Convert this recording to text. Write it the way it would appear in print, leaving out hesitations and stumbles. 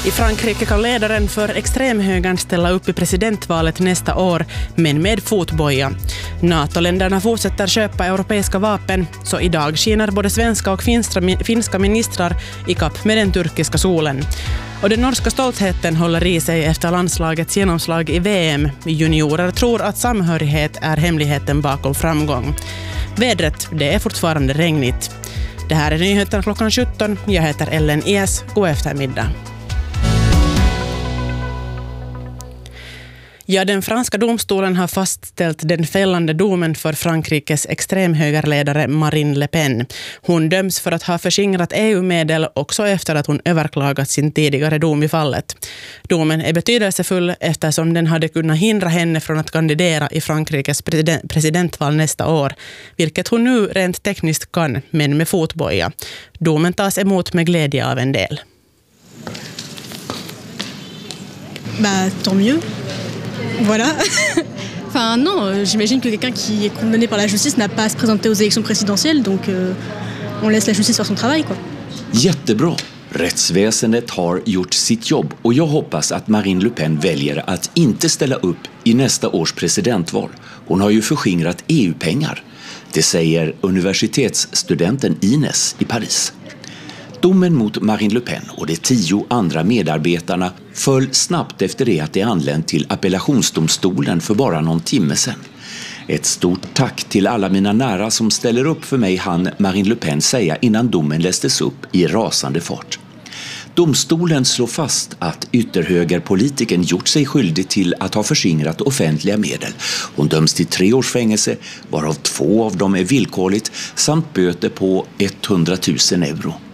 I Frankrike kan ledaren för extremhögern ställa upp i presidentvalet nästa år, men med fotboja. NATO-länderna fortsätter köpa europeiska vapen, så idag skiner både svenska och finska ministrar i kapp med den turkiska solen. Och den norska stoltheten håller i sig efter landslagets genomslag i VM. Juniorer tror att samhörighet är hemligheten bakom framgång. Vädret, det är fortfarande regnigt. Det här är nyheterna klockan 17. Jag heter Ellen Ies. God eftermiddag. Ja, den franska domstolen har fastställt den fällande domen för Frankrikes extremhögerledare Marine Le Pen. Hon döms för att ha förskingrat EU-medel också efter att hon överklagat sin tidigare dom i fallet. Domen är betydelsefull eftersom den hade kunnat hindra henne från att kandidera i Frankrikes presidentval nästa år, vilket hon nu rent tekniskt kan, men med fotboja. Domen tas emot med glädje av en del. Tant mieux. Voilà. Enfin non, j'imagine que quelqu'un qui est condamné par la justice n'a pas à se présenter aux élections présidentielles, donc on laisse la justice faire son travail, quoi. Jättebra. Rättsväsendet har gjort sitt jobb och jag hoppas att Marine Le Pen väljer att inte ställa upp i nästa års presidentval. Hon har ju förskingrat EU-pengar. Det säger universitetsstudenten Ines i Paris. Domen mot Marine Le Pen och de 10 andra medarbetarna föll snabbt efter det att de anlänt till appellationsdomstolen för bara någon timme sedan. Ett stort tack till alla mina nära som ställer upp för mig, hann Marine Le Pen säga innan domen lästes upp i rasande fart. Domstolen slår fast att ytterhögerpolitiken gjort sig skyldig till att ha förskingrat offentliga medel. Hon döms till 3 års fängelse, varav 2 av dem är villkorligt, samt böter på 100 000 euro.